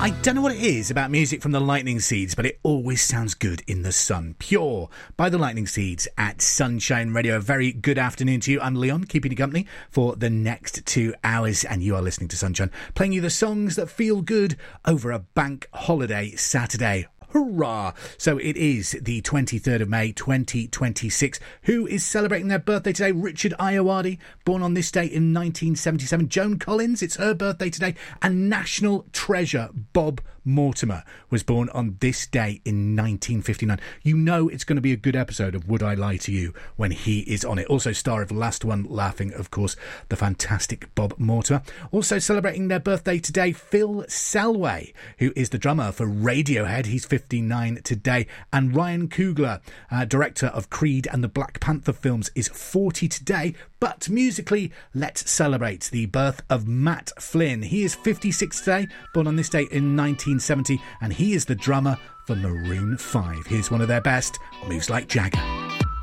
I don't know what it is about music from the Lightning Seeds, but it always sounds good in the sun. Pure by the Lightning Seeds at Sunshine Radio. A very good afternoon to you. I'm Leon, keeping you company for the next 2 hours, and you are listening to Sunshine, playing you the songs that feel good over a bank holiday Saturday. Hurrah! So it is the 23rd of May 2026. Who is celebrating their birthday today? Richard Ayoade, born on this day in 1977. Joan Collins, it's her birthday today. And national treasure Bob Mortimer was born on this day in 1959. You know it's going to be a good episode of Would I Lie to You when he is on it. Also star of Last One Laughing, of course, the fantastic Bob Mortimer. Also celebrating their birthday today, Phil Selway, who is the drummer for Radiohead. He's 59 today. And Ryan Coogler, director of Creed and the Black Panther films, is 40 today. But musically, let's celebrate the birth of Matt Flynn. He is 56 today, born on this day in 1970, and he is the drummer for Maroon 5. Here's one of their best, Moves Like Jagger.